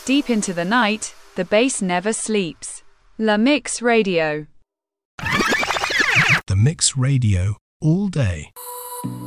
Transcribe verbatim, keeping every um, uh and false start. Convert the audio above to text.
Deep into the night, the bass never sleeps. La Mix Radio. The Mix Radio, all day.